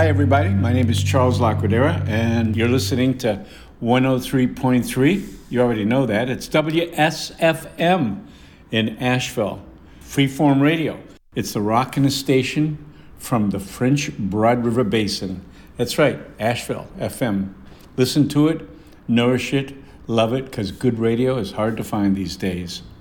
Hi, everybody. My name is Charles Lacudera, and you're listening to 103.3. You already know that. It's WSFM in Asheville. Freeform Radio. It's the rockin' station from the French Broad River Basin. That's right, Asheville FM. Listen to it, nourish it, love it, because good radio is hard to find these days.